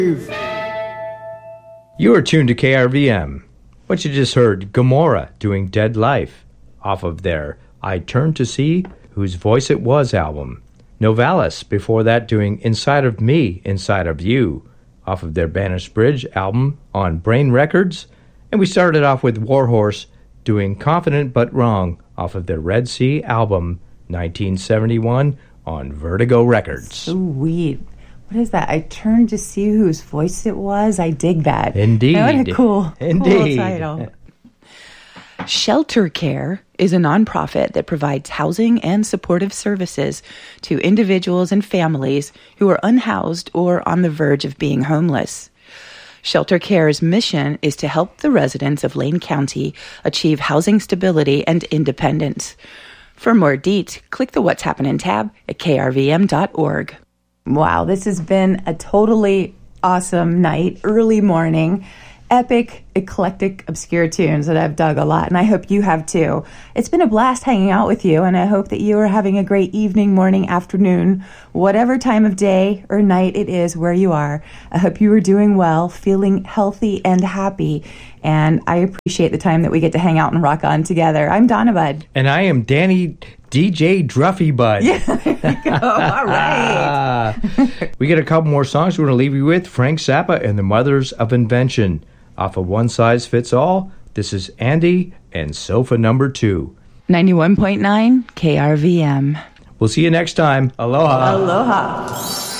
You are tuned to KRVM. What you just heard, Gomorrah doing Dead Life off of their I Turned to See Whose Voice It Was album. Novalis before that doing Inside of Me, Inside of You off of their Banished Bridge album on Brain Records. And we started off with Warhorse doing Confident But Wrong off of their Red Sea album 1971 on Vertigo Records. Sweet. What is that? I turned to see whose voice it was. I dig that. Indeed. What a cool title. Shelter Care is a nonprofit that provides housing and supportive services to individuals and families who are unhoused or on the verge of being homeless. Shelter Care's mission is to help the residents of Lane County achieve housing stability and independence. For more deets, click the What's Happening tab at krvm.org. Wow, this has been a totally awesome night, early morning, epic, eclectic, obscure tunes that I've dug a lot, and I hope you have too. It's been a blast hanging out with you, and I hope that you are having a great evening, morning, afternoon, whatever time of day or night it is where you are. I hope you are doing well, feeling healthy and happy, and I appreciate the time that we get to hang out and rock on together. I'm Donna Bud. And I am Danny DJ Druffy Bud. Yeah, there you go. All right. We got a couple more songs we're going to leave you with. Frank Zappa and the Mothers of Invention. Off of One Size Fits All, this is Andy and Sofa Number 2. 91.9 KRVM. We'll see you next time. Aloha. Aloha.